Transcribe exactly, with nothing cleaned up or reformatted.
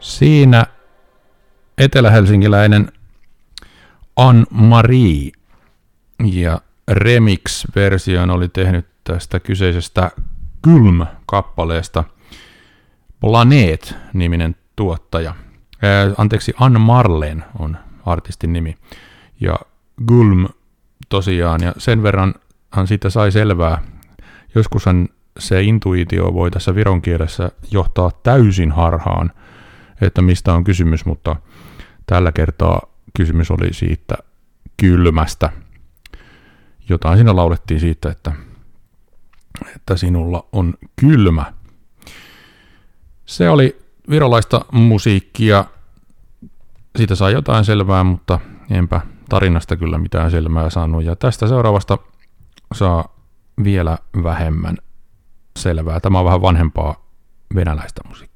Siinä etelähelsinkiläinen Anne-Marie ja remix-version oli tehnyt tästä kyseisestä Kylm-kappaleesta Planet-niminen tuottaja. Ää, anteeksi, Anne Marlen on artistin nimi. Ja Gulm tosiaan, ja sen verranhan siitä sai selvää. Joskushan se intuitio voi tässä viron kielessä johtaa täysin harhaan, että mistä on kysymys, mutta tällä kertaa kysymys oli siitä kylmästä. Jotain siinä laulettiin siitä, että, että sinulla on kylmä. Se oli virolaista musiikkia. Siitä sai jotain selvää, mutta enpä tarinasta kyllä mitään selvää saanut. Ja tästä seuraavasta saa vielä vähemmän selvää. Tämä on vähän vanhempaa venäläistä musiikkia.